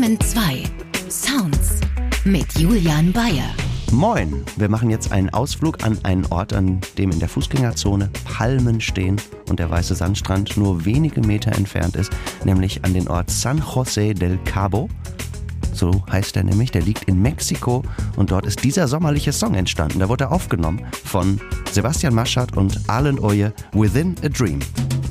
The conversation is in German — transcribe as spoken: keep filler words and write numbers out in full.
Bayern zwei. Sounds mit Julian Bayer. Moin, wir machen jetzt einen Ausflug an einen Ort, an dem in der Fußgängerzone Palmen stehen und der weiße Sandstrand nur wenige Meter entfernt ist, nämlich an den Ort San José del Cabo. So heißt er nämlich, der liegt in Mexiko und dort ist dieser sommerliche Song entstanden. Da wurde er aufgenommen von Sebastian Maschert und Alan Oye, Within a Dream.